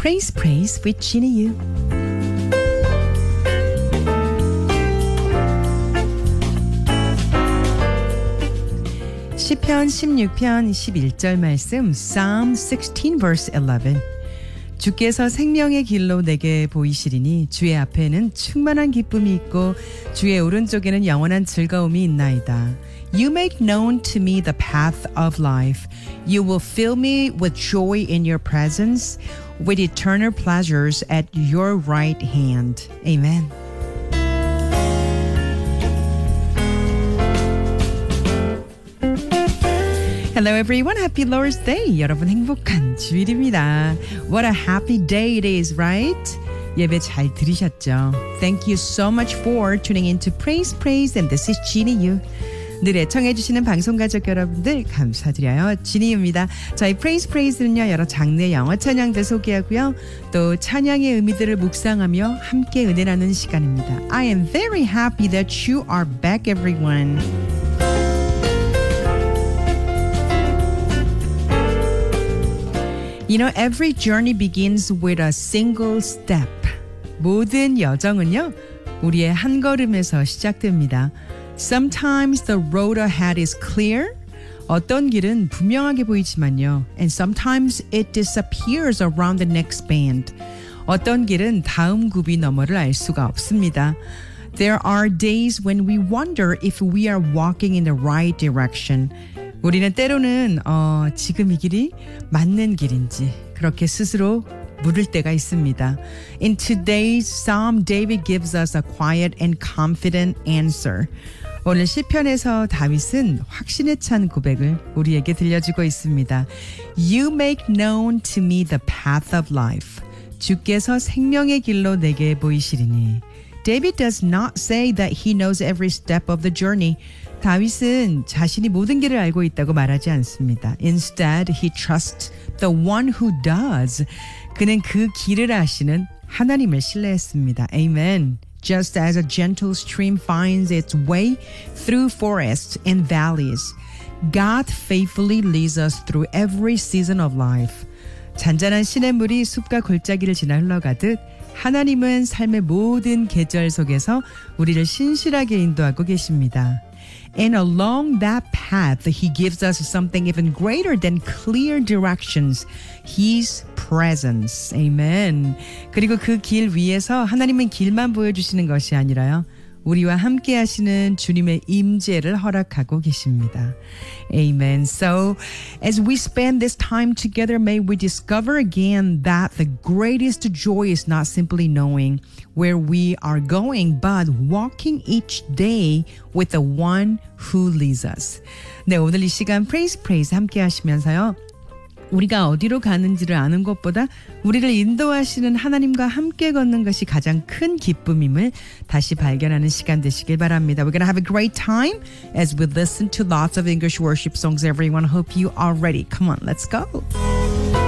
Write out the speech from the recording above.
Praise, praise with Ginny U. 시편 16편 11절 말씀 Psalm 16 verse 11 주께서 생명의 길로 내게 보이시리니 주의 앞에는 충만한 기쁨이 있고 주의 오른쪽에는 영원한 즐거움이 있나이다. You make known to me the path of life. You will fill me with joy in your presence, with eternal pleasures at your right hand. Amen. Hello everyone, happy Lord's Day. 여러분 행복한 주일입니다. What a happy day it is, right? 예배 잘 들으셨죠? Thank you so much for tuning in to Praise, Praise, and this is Ginny U. 늘 애청해주시는 방송가족 여러분들 감사드려요. 지니입니다. 저희 Praise, Praise는요, 여러 장르의 영어 찬양들 소개하고요. 또 찬양의 의미들을 묵상하며 함께 은혜 나누는 시간입니다. I am very happy that you are back, everyone. You know, every journey begins with a single step. 모든 여정은요, 우리의 한 걸음에서 시작됩니다. Sometimes the road ahead is clear. 어떤 길은 분명하게 보이지만요. And sometimes it disappears around the next bend. 어떤 길은 다음 굽이 너머를 알 수가 없습니다. There are days when we wonder if we are walking in the right direction. 우리는 때로는 지금 이 길이 맞는 길인지 그렇게 스스로 물을 때가 있습니다. In today's psalm, David gives us a quiet and confident answer. 오늘 시편에서 다윗은 확신에 찬 고백을 우리에게 들려주고 있습니다. You make known to me the path of life. 주께서 생명의 길로 내게 보이시리니. David does not say that he knows every step of the journey. 다윗은 자신이 모든 길을 알고 있다고 말하지 않습니다. Instead, he trusts the one who does. 그는 그 길을 아시는 하나님을 신뢰했습니다. Amen. Just as a gentle stream finds its way through forests and valleys, God faithfully leads us through every season of life. 잔잔한 시냇물이 숲과 골짜기를 지나 흘러가듯 하나님은 삶의 모든 계절 속에서 우리를 신실하게 인도하고 계십니다. And along that path, He gives us something even greater than clear directions. His presence. Amen. 그리고 그 길 위에서 하나님은 길만 보여주시는 것이 아니라요. 우리와 함께 하시는 주님의 임재를 허락하고 계십니다. Amen. So, as we spend this time together, may we discover again that the greatest joy is not simply knowing where we are going, but walking each day with the one who leads us. 네, 오늘 이 시간 Praise, Praise 함께 하시면서요. 우리가 어디로 가는지를 아는 것보다 우리를 인도하시는 하나님과 함께 걷는 것이 가장 큰 기쁨임을 다시 발견하는 시간 되시길 바랍니다. We're going to have a great time as we listen to lots of English worship songs, everyone. Hope you are ready. Come on, let's go.